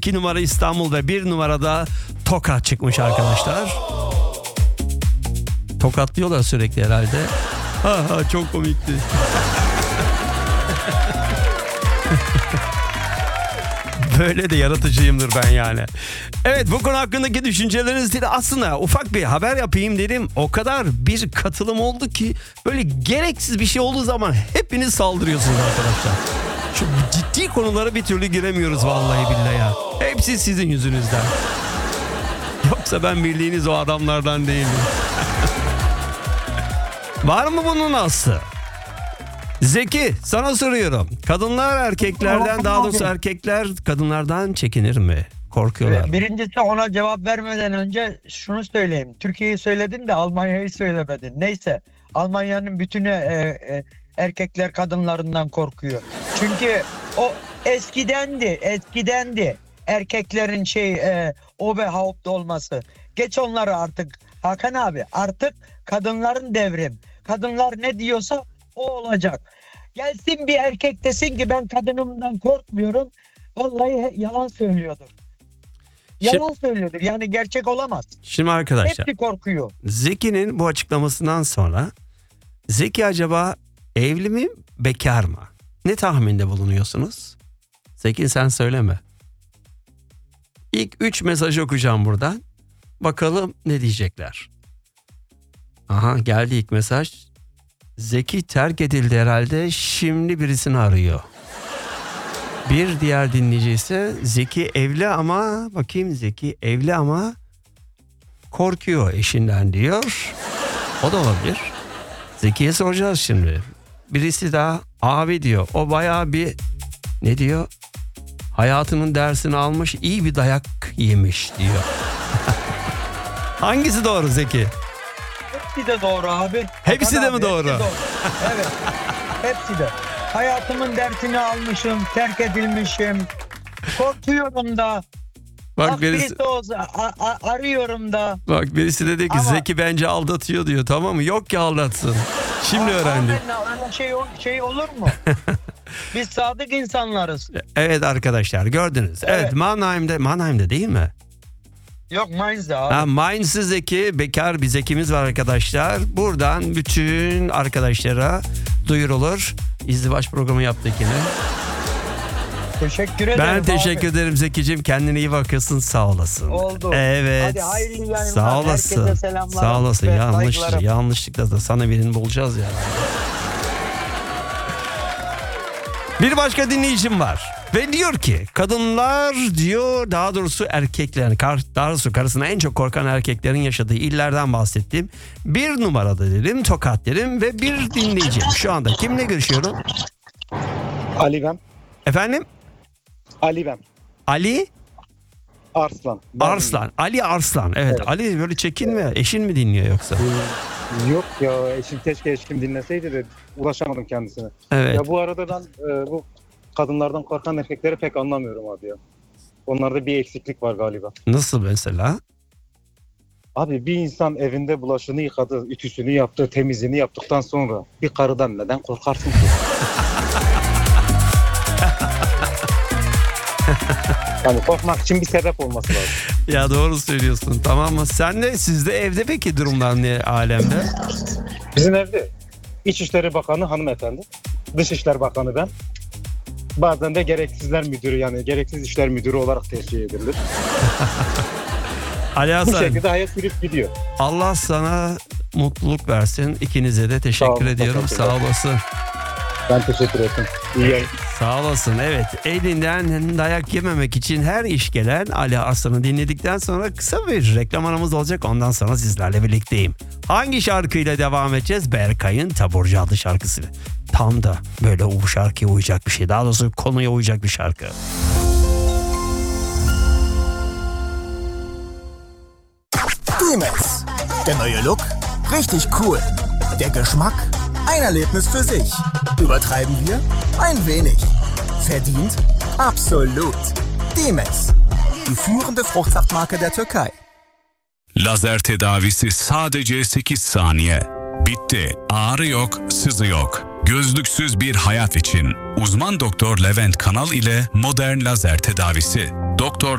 2 numara İstanbul ve 1 numarada Tokat çıkmış arkadaşlar. Tokatlıyorlar sürekli herhalde. Ha, çok komikti. Böyle de yaratıcıyımdır ben yani. Evet, bu konu hakkındaki düşünceleriniz değil. Aslında ufak bir haber yapayım dedim. O kadar bir katılım oldu ki böyle gereksiz bir şey olduğu zaman hepiniz saldırıyorsunuz arkadaşlar. Şu ciddi konulara bir türlü giremiyoruz vallahi billahi ya. Hepsi sizin yüzünüzden. Yoksa ben bildiğiniz o adamlardan değilim. Var mı bunun aslı? Zeki, sana soruyorum. Kadınlar erkeklerden, daha doğrusu erkekler kadınlardan çekinir mi? Korkuyorlar. Birincisi, ona cevap vermeden önce şunu söyleyeyim. Türkiye'yi söyledin de Almanya'yı söylemedin. Neyse, Almanya'nın bütün erkekler kadınlarından korkuyor. Çünkü o eskidendi. Erkeklerin Oberhaupt olması. Geç onları artık Hakan abi. Artık kadınların devrim. Kadınlar ne diyorsa o olacak. Gelsin bir erkek desin ki ben kadınımdan korkmuyorum. Vallahi yalan söylüyordur. Yalan söylüyordur. Yani gerçek olamaz. Şimdi arkadaşlar, hepsi korkuyor. Zeki'nin bu açıklamasından sonra Zeki acaba evli mi, bekar mı? Ne tahminde bulunuyorsunuz? Zeki, sen söyleme. İlk 3 mesajı okuyacağım buradan. Bakalım ne diyecekler. Aha, geldi ilk mesaj. Zeki terk edildi herhalde, şimdi birisini arıyor. Bir diğer dinleyici ise Zeki evli ama, bakayım, Zeki evli ama korkuyor eşinden diyor. O da olabilir. Zeki'ye soracağız şimdi. Birisi daha abi diyor. O bayağı bir, ne diyor? Hayatının dersini almış, iyi bir dayak yemiş diyor. Hangisi doğru Zeki? Hepsi de doğru abi. Hepsi de mi doğru? Hepsi doğru. Evet. Hepsi de. Hayatımın dersini almışım, terk edilmişim. Korkuyorum da. Bak birisi arıyorum da. Bak birisi dedi ki ama Zeki bence aldatıyor diyor, tamam mı? Yok ki aldatsın. Şimdi öğrendim. Öyle şey olur mu? Biz sadık insanlarız. Evet arkadaşlar, gördünüz. Evet, Mannheim'de değil mi? Yok, Mainz'de abi. Mainz'ı Zeki, bekar bir Zeki'miz var arkadaşlar. Buradan bütün arkadaşlara duyurulur. İzdivaç programı yaptık yine. Teşekkür ederim. Ben teşekkür ederim Zeki'cim. Kendine iyi bakıyorsun. Sağ olasın. Oldu. Evet. Hadi hayırlı yayınlar. Sağ olasın. Herkese selamlar. Sağ olasın. Yanlışlıkla da sana birini bulacağız ya. Bir başka dinleyicim var. Ve diyor ki kadınlar diyor, daha doğrusu erkeklerin, daha doğrusu karısına en çok korkan erkeklerin yaşadığı illerden bahsettim. 1 numarada dedim Tokat dedim ve bir dinleyicim şu anda. Kimle görüşüyorum? Ali ben. Efendim? Ali ben. Ali? Arslan. Arslan. Ali Arslan. Evet. Ali böyle çekinme. Eşin mi dinliyor yoksa? Yok ya, keşke eşim dinleseydi de ulaşamadım kendisine. Evet. Ya bu arada ben bu kadınlardan korkan erkekleri pek anlamıyorum abi ya. Onlarda bir eksiklik var galiba. Nasıl mesela? Abi bir insan evinde bulaşığını yıkadı, ütüsünü yaptı, temizliğini yaptıktan sonra bir karıdan neden korkarsın ki? Yani korkmak için bir sebep olması lazım. Ya doğru söylüyorsun, tamam mı? Sizde evde peki durumlar ne alemde? Bizim evde İçişleri Bakanı hanımefendi, Dışişleri Bakanı ben. Bazen de gereksizler müdürü, yani gereksiz işler müdürü olarak tescil edilir. Ali Hasan, bu şekilde hayat sürüp gidiyor. Allah sana mutluluk versin. İkinize de teşekkür ediyorum. Sağ olasın. Ben teşekkür ederim. İyi yayın. Sağ olasın. Evet, elinden dayak yememek için her iş gelen Ali Arslan'ı dinledikten sonra kısa bir reklam aramız olacak. Ondan sonra sizlerle birlikteyim. Hangi şarkıyla devam edeceğiz? Berkay'ın Taburcu adlı şarkısı. Tam da böyle o şarkıya uyacak bir şey. Daha doğrusu konuya uyacak bir şarkı. D-Max. Der neue Look, richtig cool. Der Geschmack, ein Erlebnis für sich. Übertreiben wir? Ein wenig. Verdient? Absolut. D-Max. Die führende Fruchtsaftmarke der Türkei. Lazer tedavisi sadece 8 saniye. Bitti. Ağrı yok, sızı yok. Gözlüksüz bir hayat için uzman doktor Levent Kanal ile modern lazer tedavisi. Doktor